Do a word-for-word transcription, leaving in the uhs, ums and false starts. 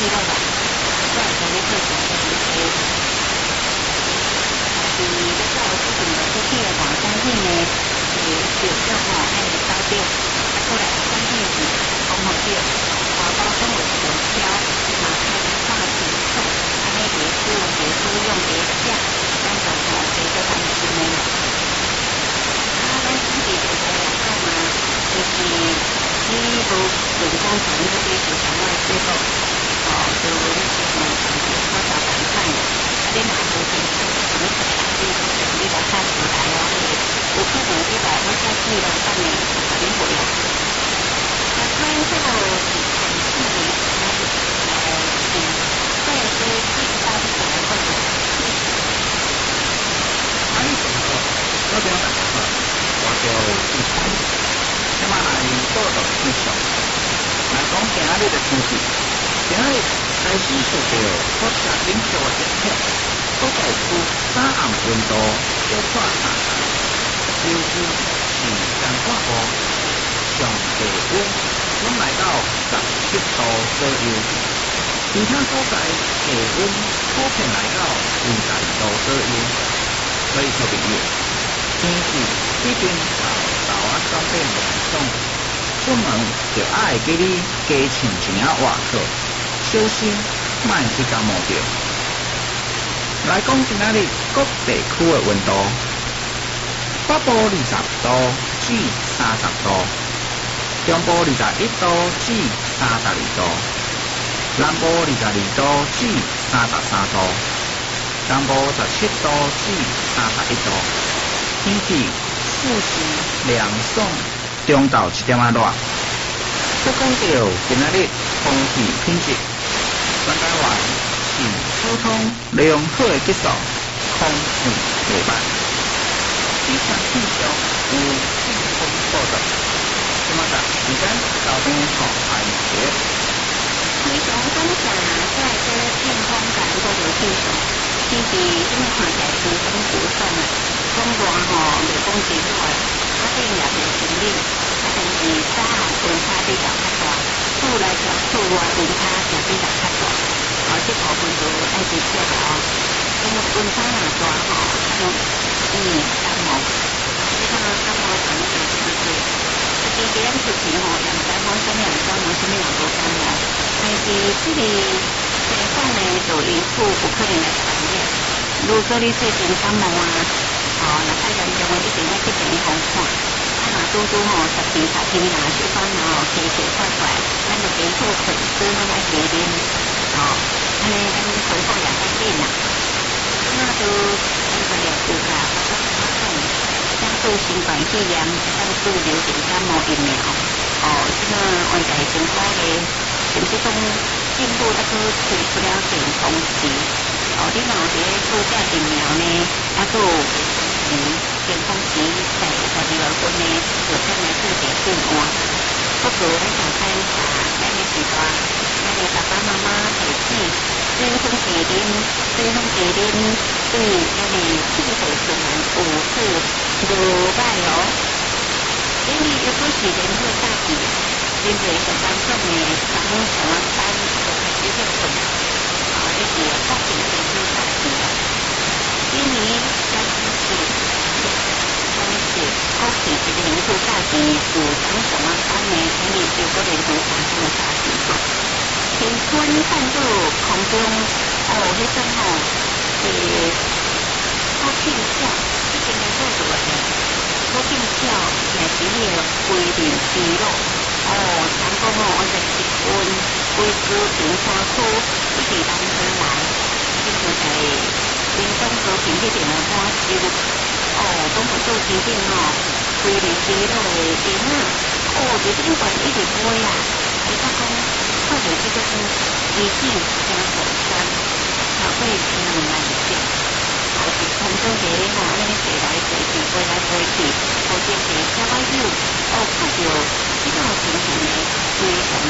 了吧，我会甲你做一下这个。是你要到这阵落出去的大产品呢，是着重吼爱会包着，啊，过来产品是讲好着，包包总有一条条，嘛开始看清楚，安尼袂使袂使用袂食，咱就吼袂做担心的啦。啊，咱自己就知影讲嘛，就是你无成功从那边就想要结果，哦，就你是吼长期多少板块，啊，你嘛无成功，你出来你你来看出来哦，有可能你来我再去了半年，把你回来。那所以这个是前期的，呃，是这也是第三种的或者啊，你怎么说？我这样大家说，我就第三。即马来报道气象，来讲今仔日的天气。今仔日开始受到辐射冷潮的影响，所在区早暗温度小可下降，尤其是彰化湖上低温拢来到十七度左右，其他所在低温普遍来到二十二度左右。所以说朋友，天气已经到豆仔转变凉爽，出门就爱记你加穿一领外套，小心莫去感冒着。来讲今仔日各地区的温度，北部二十度至三十度，中部二十一度至三十二度，南部二十二度至三十三度，东部十七度至三十一度。天气舒适凉爽，中到一点仔热。再讲到今仔日空气品质，全台湾是普通良好的质素，空气未歹。以上气象有新闻报道，今麦个时间到边好安节。 非常感谢在这健康感多有气象，天气因为看起来十分不爽啊。中热吼，袂讲真热，啊，顶也袂真冷，啊，但是早晚温差比较较大，厝内条厝外温差就比较较大，哦，这部分就爱注意哦，因为温差若大吼，可能容易感冒，你看感冒可能就真多，啊，其实咱出去吼，也毋知讲什么人感冒，什么人无感冒，但是这个情况呢，就因素有可能来感染。如果你最近感冒啊，哦，若太严重的，一定要去病院看。啊，若拄拄吼十天十天若小可吼咳嗽发出来，咱就加做粉丝，咱来加啉，哦，安尼咱恢复也较紧啦。那就咱个了有啦，我我讲，像做新冠肺炎，像做流行感冒疫苗，哦，即个原在政府咧，甚至讲政府还佫推出了健康旗。哦，你若伫咧做这疫苗呢，啊，佫有健康旗，健康旗在十二月份呢，就先来做一个变换。不过咱上看查，咱的时段，咱的爸爸妈妈提醒，水分多啉，水分多啉，对咱的气血循环有好无歹哦。因为如果是连续假期，真侪上班族呢，上班上完班就开始休困。啊，这是国庆节日假期啊，今年将是将是国庆节的连续假期，有咱上完班呢，今年就个连续三天的假期哈。青春伴奏空中哦，迄种吼是国庆节，这个年做做的，国庆节也是迄个规定低落。哦，听讲哦，我在结婚，规矩平山区一直南回来，这就在林东和平这边的花市，哦，讲好做天顶哦，规年低落的顶啊，哦，伫这边一直飞啊，伊讲讲看到这个机器加火山，才会天冷来一点。哦，是空中个吼，安尼飞来飞去，飞来飞去，好真个小朋友，哦，看到这种情形呢，非常